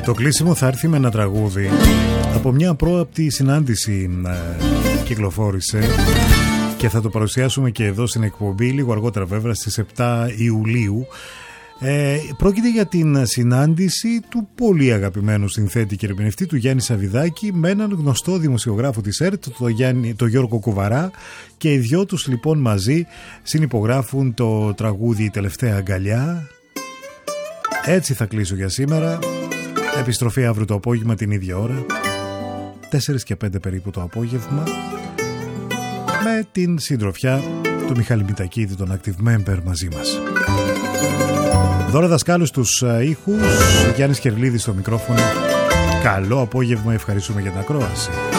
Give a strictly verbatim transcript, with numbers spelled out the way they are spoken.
Το κλείσιμο θα έρθει με ένα τραγούδι από μια πρόαπτη συνάντηση ε, κυκλοφόρησε και θα το παρουσιάσουμε και εδώ στην εκπομπή λίγο αργότερα βέβαια στις επτά Ιουλίου. Ε, πρόκειται για την συνάντηση του πολύ αγαπημένου συνθέτη και ερμηνευτή του Γιάννη Σαββιδάκη με έναν γνωστό δημοσιογράφο της ΕΡΤ, το, Γιάννη, το Γιώργο Κουβαρά, και οι δυο τους λοιπόν μαζί συνυπογράφουν το τραγούδι «Η τελευταία αγκαλιά». Έτσι θα κλείσω για σήμερα. Επιστροφή αύριο το απόγευμα την ίδια ώρα, τέσσερις και πέντε περίπου το απόγευμα, με την συντροφιά του Μιχάλη Μητακίδη, τον Active Member, μαζί μας. Δώρα Δασκάλου στους ήχους, Γιάννης Κερλίδης στο μικρόφωνο. Καλό απόγευμα, ευχαριστούμε για την ακρόαση.